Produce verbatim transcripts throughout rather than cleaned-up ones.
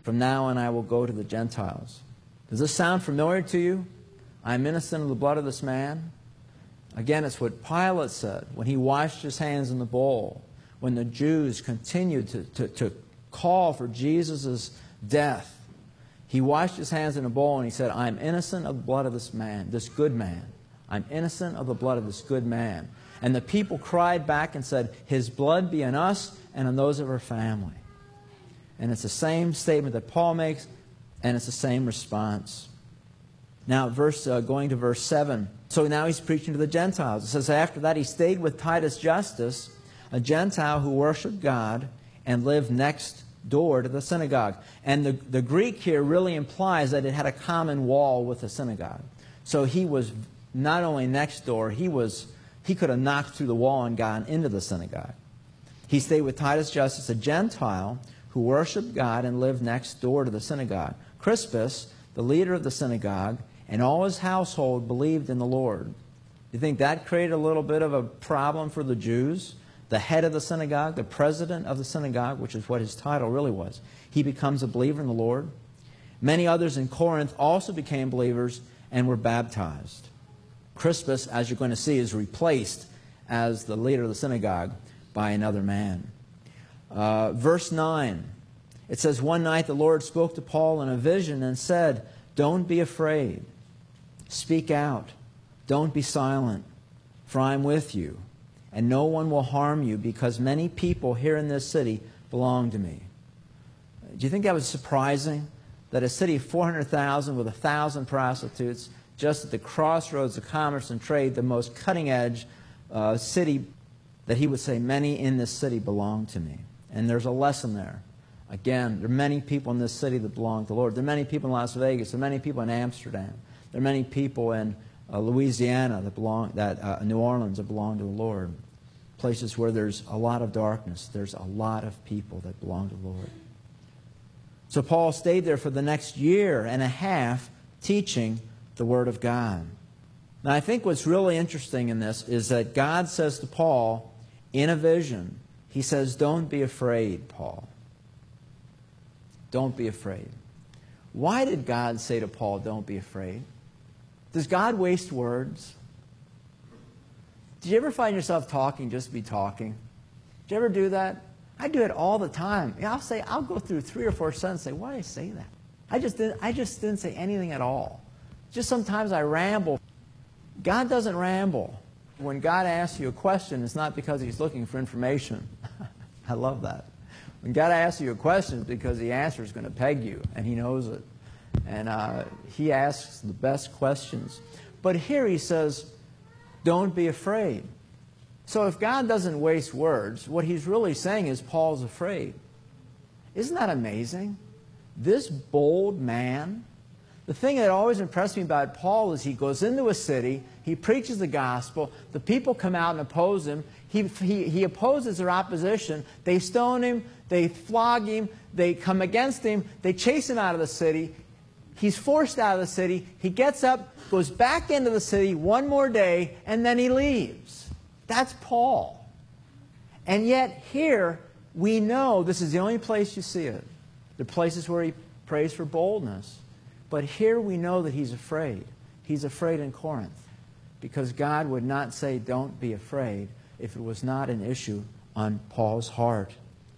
From now on I will go to the Gentiles. Does this sound familiar to you? I'm innocent of the blood of this man. Again, it's what Pilate said when he washed his hands in the bowl, when the Jews continued to, to, to call for Jesus' death. He washed his hands in a bowl and he said, I'm innocent of the blood of this man, this good man. I'm innocent of the blood of this good man. And the people cried back and said, his blood be on us and on those of our family. And it's the same statement that Paul makes, and it's the same response. Now, verse uh, going to verse seven. So now he's preaching to the Gentiles. It says, after that he stayed with Titus Justus, a Gentile who worshiped God and lived next door to the synagogue. And the, the Greek here really implies that it had a common wall with the synagogue. So he was not only next door, he was he could have knocked through the wall and gotten into the synagogue. He stayed with Titus Justus, a Gentile who worshiped God and lived next door to the synagogue. Crispus, the leader of the synagogue, and all his household believed in the Lord. Do you think that created a little bit of a problem for the Jews? The head of the synagogue, the president of the synagogue, which is what his title really was, he becomes a believer in the Lord. Many others in Corinth also became believers and were baptized. Crispus, as you're going to see, is replaced as the leader of the synagogue by another man. Uh, verse nine, it says, one night the Lord spoke to Paul in a vision and said, don't be afraid. Speak out. Don't be silent, for I am with you, and no one will harm you, because many people here in this city belong to me. Do you think that was surprising? That a city of four hundred thousand with one thousand prostitutes, just at the crossroads of commerce and trade, the most cutting-edge uh, city, that he would say, many in this city belong to me. And there's a lesson there. Again, there are many people in this city that belong to the Lord. There are many people in Las Vegas. There are many people in Amsterdam. There are many people in uh, Louisiana that belong, that uh, New Orleans that belong to the Lord. Places where there's a lot of darkness. There's a lot of people that belong to the Lord. So Paul stayed there for the next year and a half teaching the Word of God. Now, I think what's really interesting in this is that God says to Paul in a vision, he says, don't be afraid, Paul. Don't be afraid. Why did God say to Paul, don't be afraid? Does God waste words? Did you ever find yourself talking just to be talking? Did you ever do that? I do it all the time. I'll say, I'll go through three or four sentences and say, why did I say that? I just didn't, I just didn't say anything at all. Just sometimes I ramble. God doesn't ramble. When God asks you a question, it's not because He's looking for information. I love that. When God asks you a question, it's because the answer is going to peg you, and He knows it. And uh, He asks the best questions. But here He says, don't be afraid. So if God doesn't waste words, what He's really saying is Paul's afraid. Isn't that amazing? This bold man, the thing that always impressed me about Paul is he goes into a city, he preaches the gospel, the people come out and oppose him, he, he, he opposes their opposition, they stone him, they flog him, they come against him, they chase him out of the city, he's forced out of the city, he gets up, goes back into the city one more day, and then he leaves. That's Paul. And yet here, we know this is the only place you see it. There are places where he prays for boldness. But here we know that he's afraid. He's afraid in Corinth. Because God would not say, don't be afraid, if it was not an issue on Paul's heart.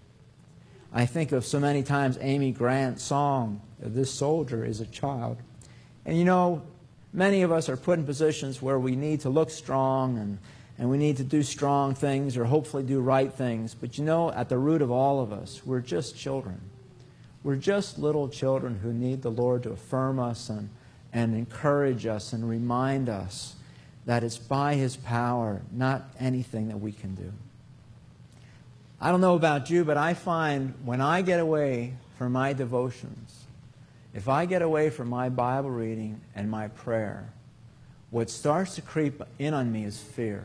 I think of so many times Amy Grant's song, This Soldier is a Child. And you know, many of us are put in positions where we need to look strong and, and we need to do strong things or hopefully do right things. But you know, at the root of all of us, we're just children. We're just little children who need the Lord to affirm us and, and encourage us and remind us that it's by His power, not anything that we can do. I don't know about you, but I find when I get away from my devotions, if I get away from my Bible reading and my prayer, what starts to creep in on me is fear.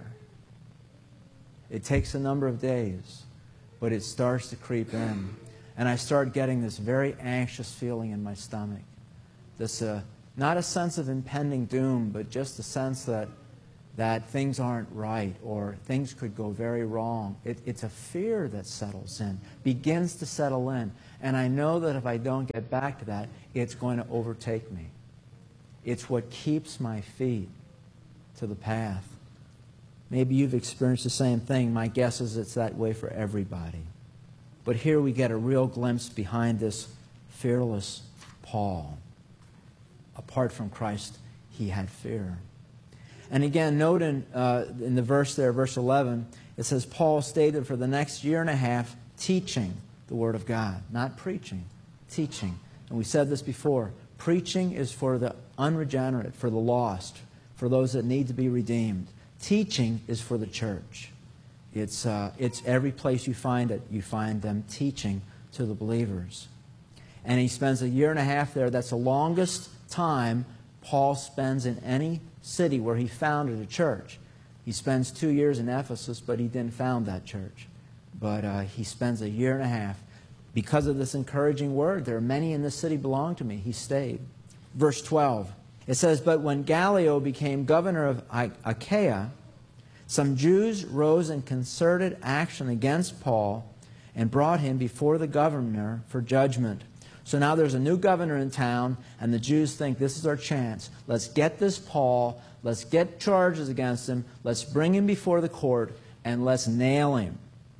It takes a number of days, but it starts to creep in. And I start getting this very anxious feeling in my stomach. This, uh, not a sense of impending doom, but just a sense that that things aren't right or things could go very wrong. It, it's a fear that settles in, begins to settle in. And I know that if I don't get back to that, it's going to overtake me. It's what keeps my feet to the path. Maybe you've experienced the same thing. My guess is it's that way for everybody. But here we get a real glimpse behind this fearless Paul. Apart from Christ, he had fear. And again, note in, uh, in the verse there, verse eleven, it says, Paul stayed there for the next year and a half teaching the Word of God. Not preaching, teaching. And we said this before. Preaching is for the unregenerate, for the lost, for those that need to be redeemed. Teaching is for the church. It's, uh, it's every place you find it, you find them teaching to the believers. And he spends a year and a half there. That's the longest time Paul spends in any city where he founded a church. He spends two years in Ephesus, but he didn't found that church. But uh, he spends a year and a half. Because of this encouraging word, there are many in this city belong to me. He stayed. Verse twelve. It says, But when Gallio became governor of Achaia, some Jews rose in concerted action against Paul and brought him before the governor for judgment. So now there's a new governor in town, and the Jews think this is our chance. Let's get this Paul. Let's get charges against him. Let's bring him before the court, and let's nail him.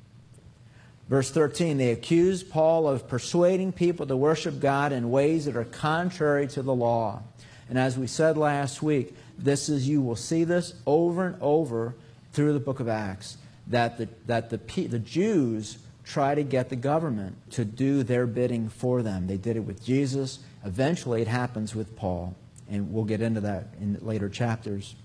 Verse thirteen, they accused Paul of persuading people to worship God in ways that are contrary to the law. And as we said last week, this is, you will see this over and over through the book of Acts, that the, that the, the Jews try to get the government to do their bidding for them. They did it with Jesus. Eventually it happens with Paul. And we'll get into that in later chapters.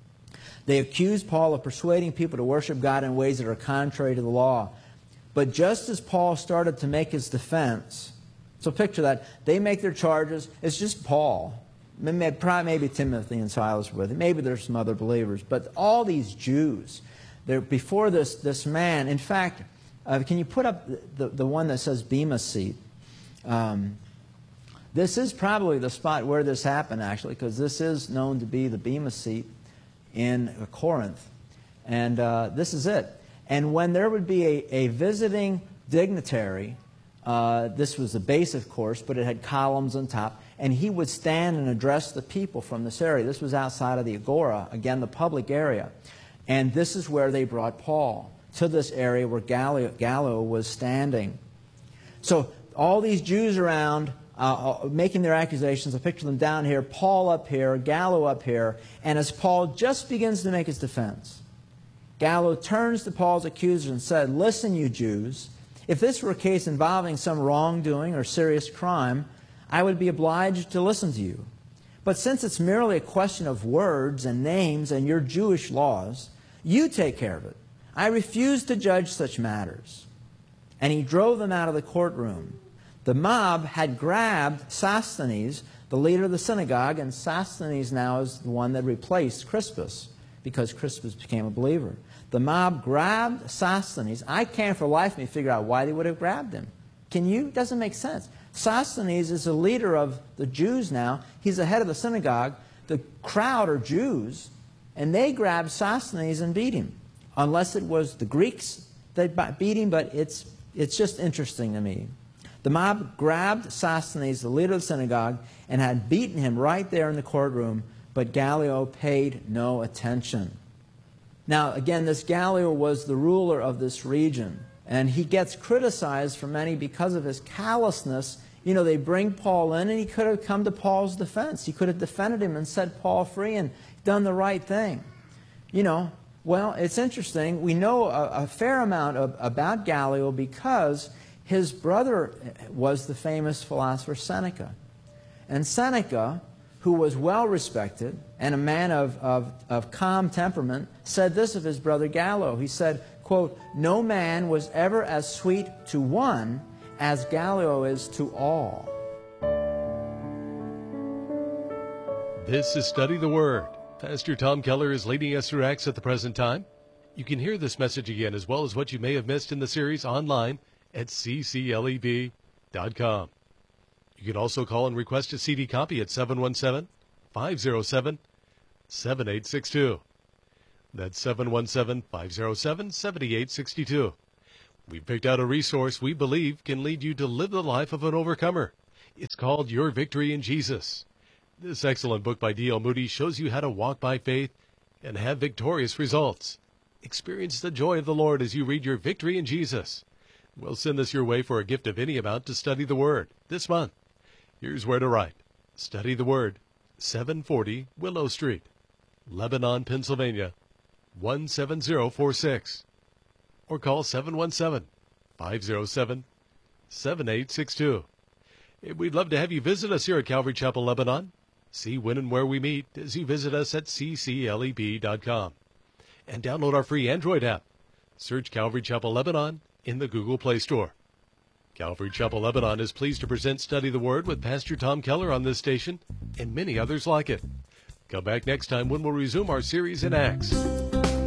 They accused Paul of persuading people to worship God in ways that are contrary to the law. But just as Paul started to make his defense, so picture that, they make their charges, it's just Paul. Maybe, maybe Timothy and Silas were with him. Maybe there's some other believers. But all these Jews, they're before this, this man. In fact, uh, can you put up the, the, the one that says Bema seat? Um, this is probably the spot where this happened, actually, because this is known to be the Bema seat in Corinth. And uh, this is it. And when there would be a, a visiting dignitary, uh, this was the base, of course, but it had columns on top, and he would stand and address the people from this area. This was outside of the Agora, again, the public area. And this is where they brought Paul, to this area where Gallio, Gallio was standing. So all these Jews around uh, making their accusations, I picture them down here, Paul up here, Gallio up here, and as Paul just begins to make his defense, Gallio turns to Paul's accusers and said, Listen, you Jews, if this were a case involving some wrongdoing or serious crime, I would be obliged to listen to you. But since it's merely a question of words and names and your Jewish laws, you take care of it. I refuse to judge such matters. And he drove them out of the courtroom. The mob had grabbed Sosthenes, the leader of the synagogue, and Sosthenes now is the one that replaced Crispus, because Crispus became a believer. The mob grabbed Sosthenes. I can't for the life of me figure out why they would have grabbed him. Can you? It doesn't make sense. Sosthenes is the leader of the Jews now. He's the head of the synagogue. The crowd are Jews, and they grabbed Sosthenes and beat him. Unless it was the Greeks that beat him, but it's, it's just interesting to me. The mob grabbed Sosthenes, the leader of the synagogue, and had beaten him right there in the courtroom, but Gallio paid no attention. Now, again, this Gallio was the ruler of this region, and he gets criticized for many because of his callousness. You know, they bring Paul in, and he could have come to Paul's defense. He could have defended him and set Paul free and done the right thing. You know, well, it's interesting. We know a, a fair amount of, about Gallio because his brother was the famous philosopher Seneca. And Seneca, who was well respected and a man of, of, of calm temperament, said this of his brother Gallio. He said, quote, "No man was ever as sweet to one as Gallio is to all." This is Study the Word. Pastor Tom Keller is leading us through Acts at the present time. You can hear this message again as well as what you may have missed in the series online at c c l e b dot com. You can also call and request a C D copy at seven one seven, five zero seven, seven eight six two. That's seven one seven, five zero seven, seven eight six two. We've picked out a resource we believe can lead you to live the life of an overcomer. It's called Your Victory in Jesus. This excellent book by D L Moody shows you how to walk by faith and have victorious results. Experience the joy of the Lord as you read Your Victory in Jesus. We'll send this your way for a gift of any amount to study the Word this month. Here's where to write. Study the Word, seven forty Willow Street, Lebanon, Pennsylvania, one seven zero four six. Or call seven one seven, five zero seven, seven eight six two. We'd love to have you visit us here at Calvary Chapel, Lebanon. See when and where we meet as you visit us at c c l e b dot com. And download our free Android app. Search Calvary Chapel, Lebanon in the Google Play Store. Calvary Chapel, Lebanon is pleased to present Study the Word with Pastor Tom Keller on this station and many others like it. Come back next time when we'll resume our series in Acts.